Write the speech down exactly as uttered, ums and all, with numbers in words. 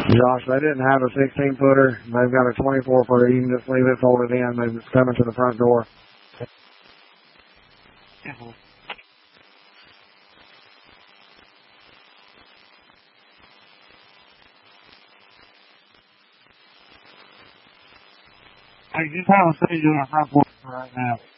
Josh, they didn't have a sixteen footer. They've got a twenty-four footer. You can just leave it folded in. They're coming to the front door. Mm-hmm. I just have a thing doing a front porch right now.